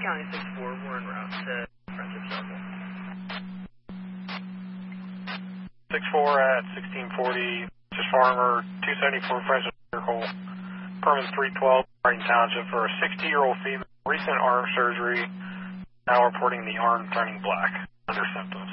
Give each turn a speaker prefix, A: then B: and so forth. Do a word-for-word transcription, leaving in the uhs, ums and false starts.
A: County six four, we're en route to Friendship Circle.
B: six four at sixteen forty, just Farmer, two seventy-four Friendship Circle, permit three twelve, Martin Township for a sixty-year-old female, recent arm surgery, now reporting the arm turning black under symptoms.